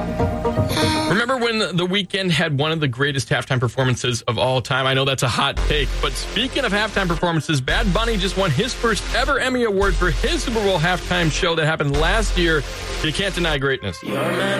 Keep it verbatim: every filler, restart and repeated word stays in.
Remember when The Weeknd had one of the greatest halftime performances of all time? I know that's a hot take, but speaking of halftime performances, Bad Bunny just won his first ever Emmy Award for his Super Bowl halftime show that happened last year. You can't deny greatness.